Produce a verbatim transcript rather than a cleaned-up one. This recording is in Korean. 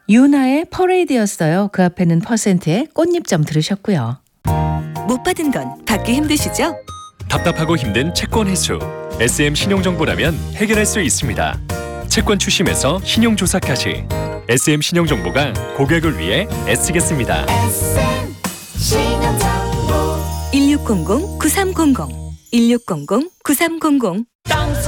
유나의 퍼레이드였어요. 그 앞에는 퍼센트의 꽃잎점 들으셨고요. 못 받은 건 받기 힘드시죠? 답답하고 힘든 채권 회수. 에스엠 신용정보라면 해결할 수 있습니다. 채권 추심에서 신용조사까지. 에스엠 신용정보가 고객을 위해 애쓰겠습니다. 에스엠 신용정보 일육공공 구삼공공 일육공공 구삼공공